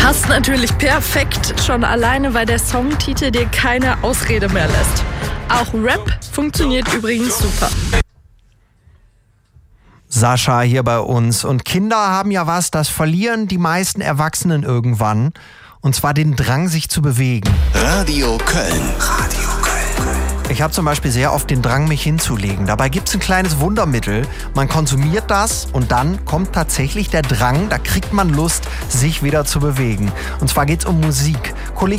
Passt natürlich perfekt, schon alleine, weil der Songtitel dir keine Ausrede mehr lässt. Auch Rap funktioniert übrigens super. Sascha hier bei uns. Und Kinder haben ja was, das verlieren die meisten Erwachsenen irgendwann. Und zwar den Drang, sich zu bewegen. Radio Köln. Ich habe zum Beispiel sehr oft den Drang, mich hinzulegen. Dabei gibt es ein kleines Wundermittel. Man konsumiert das und dann kommt tatsächlich der Drang, da kriegt man Lust, sich wieder zu bewegen. Und zwar geht es um Musik.